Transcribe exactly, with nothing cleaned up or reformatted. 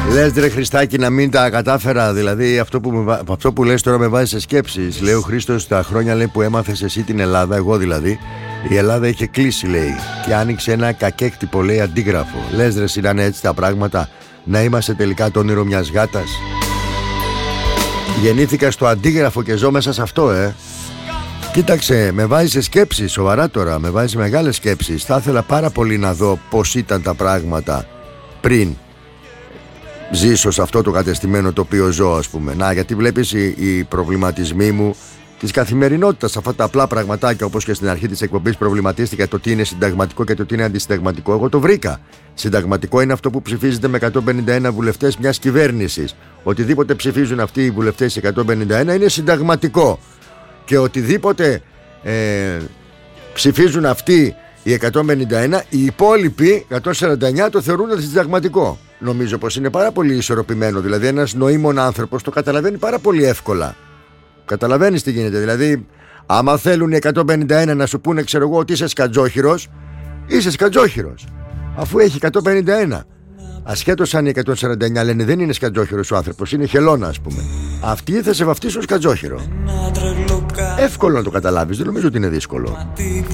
Λες ρε Χριστάκη να μην τα κατάφερα. Δηλαδή αυτό που, με, αυτό που λες τώρα με βάζει σε σκέψεις. Λέει ο Χρήστος, τα χρόνια λέει, που έμαθες εσύ την Ελλάδα, εγώ δηλαδή, η Ελλάδα είχε κλείσει λέει και άνοιξε ένα κακέκτυπο λέει αντίγραφο. Λες ρε εσύ να είναι έτσι τα πράγματα, να είμαστε τελικά το όνειρο μιας γάτας. Γεννήθηκα στο αντίγραφο και ζω μέσα σε αυτό, ε. Κοίταξε, με βάζει σε σκέψεις, σοβαρά τώρα, με βάζει μεγάλες σκέψεις. Θα ήθελα πάρα πολύ να δω πως ήταν τα πράγματα πριν ζήσω σε αυτό το κατεστημένο το οποίο ζω, ας πούμε. Να, γιατί βλέπεις οι, οι προβληματισμοί μου της καθημερινότητας, αυτά τα απλά πραγματάκια, όπως και στην αρχή της εκπομπής προβληματίστηκα το τι είναι συνταγματικό και το τι είναι αντισυνταγματικό. Εγώ το βρήκα. Συνταγματικό είναι αυτό που ψηφίζεται με εκατόν πενήντα ένα βουλευτές μιας κυβέρνησης. Οτιδήποτε ψηφίζουν αυτοί οι βουλευτές εκατόν πενήντα ένα είναι συνταγματικό. Και οτιδήποτε ε, ψηφίζουν αυτοί οι εκατόν πενήντα ένα, οι υπόλοιποι εκατόν σαράντα εννιά το θεωρούν αντισυνταγματικό. Νομίζω πως είναι πάρα πολύ ισορροπημένο. Δηλαδή ένας νοήμων άνθρωπος το καταλαβαίνει πάρα πολύ εύκολα. Καταλαβαίνεις τι γίνεται. Δηλαδή άμα θέλουν οι εκατόν πενήντα ένα να σου πούνε, ξέρω εγώ, ότι είσαι σκατζόχυρος, είσαι σκατζόχυρος, αφού έχει εκατόν πενήντα ένα. Ασχέτως αν οι εκατόν σαράντα εννιά λένε δεν είναι σκατζόχυρος ο άνθρωπος, είναι χελώνα, ας πούμε, αυτοί θα σε βαφτίσουν σκατζόχυρο. Εύκολο να το καταλάβεις, δεν νομίζω ότι είναι δύσκολο.